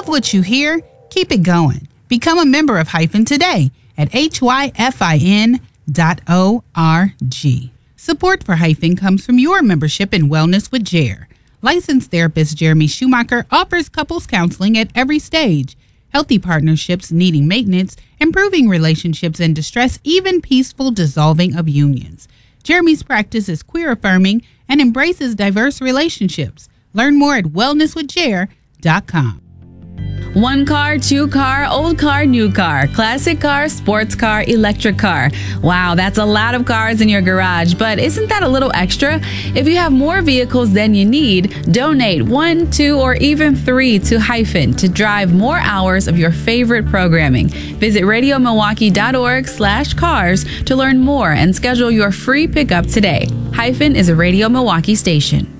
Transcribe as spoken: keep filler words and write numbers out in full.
Love what you hear? Keep it going. Become a member of Hyphen today at H Y F I N dot O R G. Support for Hyphen comes from your membership in Wellness with Jer. Licensed therapist Jeremy Schumacher offers couples counseling at every stage. Healthy partnerships needing maintenance, improving relationships in distress, even peaceful dissolving of unions. Jeremy's practice is queer affirming and embraces diverse relationships. Learn more at wellness with jer dot com. One car, two car, old car, new car, classic car, sports car, electric car. Wow, that's a lot of cars in your garage, but isn't that a little extra? If you have more vehicles than you need, donate one, two, or even three to Hyphen to drive more hours of your favorite programming. Visit radio milwaukee dot org slash cars to learn more and schedule your free pickup today. Hyphen is a Radio Milwaukee station.